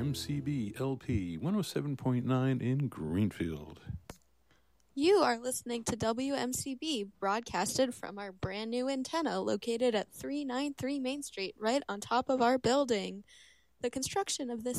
WMCB LP 107.9 in Greenfield. You are listening to WMCB, broadcasted from our brand new antenna located at 393 Main Street, right on top of our building. The construction of this